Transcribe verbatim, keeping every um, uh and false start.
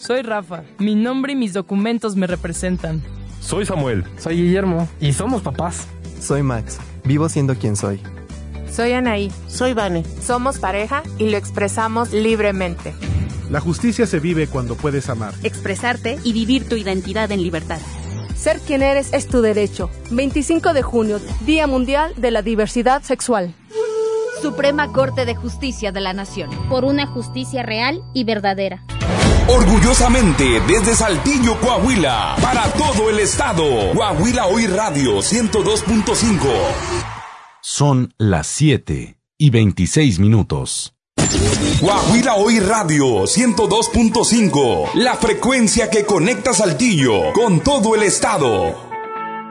Soy Rafa. Mi nombre y mis documentos me representan. Soy Samuel. Soy Guillermo. Y somos papás. Soy Max. Vivo siendo quien soy. Soy Anaí. Soy Vane. Somos pareja y lo expresamos libremente. La justicia se vive cuando puedes amar, expresarte y vivir tu identidad en libertad. Ser quien eres es tu derecho. veinticinco de junio, Día Mundial de la Diversidad Sexual. Suprema Corte de Justicia de la Nación. Por una justicia real y verdadera. Orgullosamente desde Saltillo, Coahuila, para todo el estado. Coahuila Hoy Radio ciento dos punto cinco. Son las siete y veintiséis minutos. Coahuila Hoy Radio ciento dos punto cinco. La frecuencia que conecta Saltillo con todo el estado.